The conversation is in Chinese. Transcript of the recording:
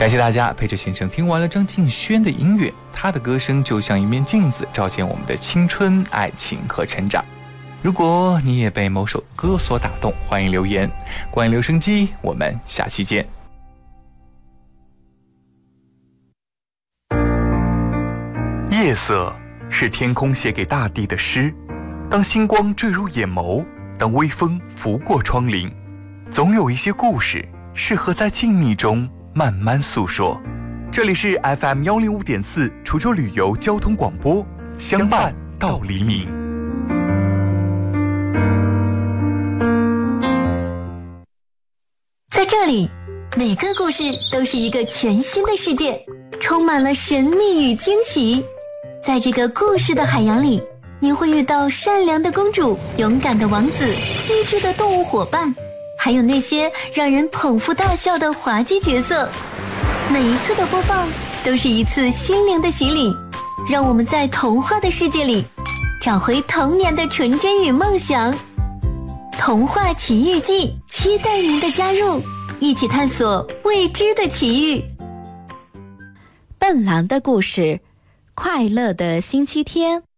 感谢大家陪着先生听完了张敬轩的音乐，他的歌声就像一面镜子，照见我们的青春、爱情和成长。如果你也被某首歌所打动，欢迎留言。关于留声机，我们下期见。夜色是天空写给大地的诗，当星光坠入眼眸，当微风拂过窗棂，总有一些故事适合在静谧中慢慢诉说。这里是 FM105.4 滁州旅游交通广播，相伴到黎明。 在这里，每个故事都是一个全新的世界，充满了神秘与惊喜。在这个故事的海洋里，你会遇到善良的公主、勇敢的王子、机智的动物伙伴，还有那些让人捧腹大笑的滑稽角色。每一次的播放都是一次心灵的洗礼，让我们在童话的世界里找回童年的纯真与梦想。童话奇遇记，期待您的加入，一起探索未知的奇遇。 笨狼的故事，快乐的星期天。